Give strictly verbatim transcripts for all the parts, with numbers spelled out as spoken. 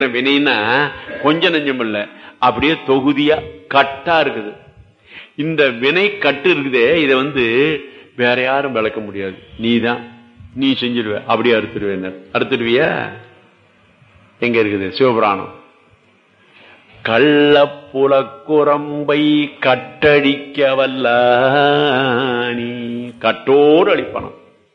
வினைன்னா கொஞ்சம் நெஞ்சம் இல்ல, அப்படியே தொகுதியா கட்டா இருக்குது. இந்த வினை கட்டு இருக்குதே, இதை வந்து வேற யாரும் விளக்க முடியாது. நீதான், நீ செஞ்சிருவ, அப்படியே அறுத்துடுவேன். அறுத்துடுவியா? எங்க இருக்குது சிவபுராணம். கள்ளப்புலக்குரம்பை கட்டடிக்க வல்ல நீ, கட்டோடு அழிப்பனம்.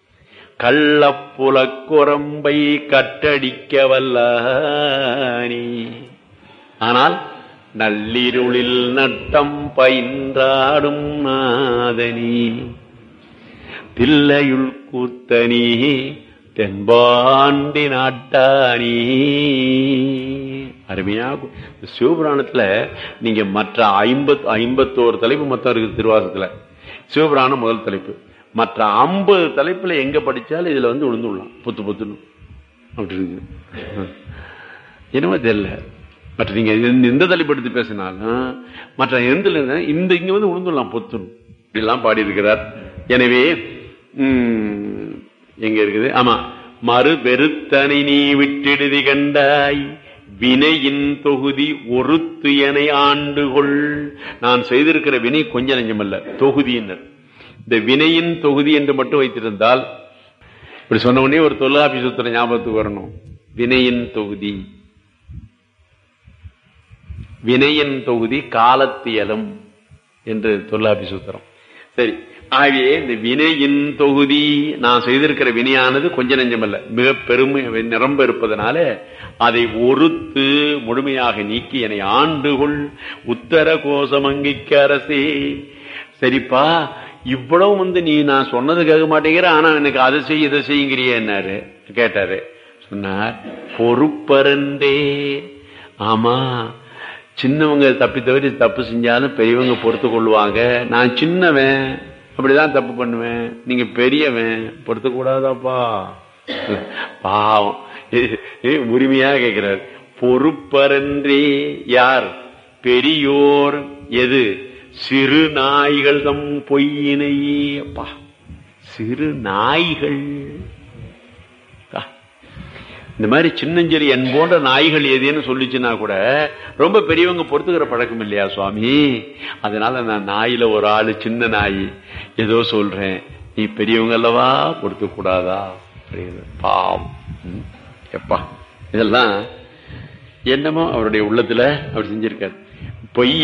கள்ளப்புலக்குரம்பை கட்டடிக்க வல்ல நீ, ஆனால் நள்ளிருளில் நட்டம் பயின்றாடும் நாதனி, தில்லையுள் கூத்தனி, தென்பாண்டி நாட்டானி. அருமையா சிவபுராணத்துல நீங்க மற்ற ஐம்பத் ஐம்பத்தோரு தலைப்பு மொத்தம் இருக்கு திருவாசகத்துல. சிவபுராணம் முதல் தலைப்பு. மற்ற ஐம்பது தலைப்புல எங்க படிச்சாலும் இதுல வந்து விழுந்துடலாம், புத்து புத்துன்னு அப்படி இருக்கு. என்னவோ தெரியல. மற்ற நீங்க எந்த தலைப்பு எடுத்து பேசினாலும் மற்ற எந்த இந்த இங்க வந்து விழுந்துடலாம் பொத்துன்னு இப்படிலாம் பாடி இருக்கிறார். எனவே உம் எங்க இருக்குது? ஆமா, மறு வெறுத்தனை நீ விட்டிடுதி கண்டாய், வினையின் தொகுதி ஒருத்து என ஆண்டுகொள். நான் செய்திருக்கிற வினை கொஞ்ச நெஞ்சமல்ல, தொகுதியினர். இந்த வினையின் தொகுதி என்று மட்டும் வைத்திருந்தால், இப்படி சொன்ன உடனே ஒரு தொல்லாபி சூத்திர ஞாபகத்துக்கு வரணும். வினையின் தொகுதி, வினையின் தொகுதி காலத்தியலும் என்று தொல்லாபி சூத்திரம். சரி, ஆகவே இந்த வினையின் தொகுதி நான் செய்திருக்கிற வினையானது கொஞ்ச நெஞ்சமல்ல, மிக பெருமை நிரம்ப இருப்பதனால அதை ஒருத்து முழுமையாக நீக்கி என்னை ஆண்டுகொள் உத்தர கோசமங்கிக்கு அரசே. சரிப்பா, இவ்வளவு வந்து நீ நான் சொன்னது கேட்க மாட்டேங்கிற, ஆனா எனக்கு அதை செய்ய இதை செய்யுங்கிறிய என்னாரு கேட்டாரு. சொன்னார், பொறுப்பரண்டே. ஆமா, சின்னவங்க தப்பி தவிர தப்பு செஞ்சாலும் பெரியவங்க பொறுத்து கொள்வாங்க. நான் சின்னவன், அப்படிதான் தப்பு பண்ணுவேன், நீங்க பெரியவன், பொறுத்து கூடாதாப்பா. பாவம், உரிமையா கேட்கிறார். பொறுப்பரன்றே யார்? பெரியோர். எது? சிறு நாய்கள் தம் பொய்யினையே. அப்பா, சிறு நாய்கள். இந்த மாதிரி சின்னஞ்செறி என் போன்ற நாய்கள் எதுன்னு சொல்லிச்சுன்னா கூட ரொம்ப பெரியவங்க பொறுத்துக்கிற பழக்கம் இல்லையா சுவாமி? அதனால நான் நாயில ஒரு ஆளு சின்ன நாய் ஏதோ சொல்றேன், நீ பெரியவங்க அல்லவா, பொறுத்து கூடாதா? பாவம். எப்பா, இதெல்லாம் என்னமோ அவருடைய உள்ளத்துல அப்படி செஞ்சிருக்காரு. பொய்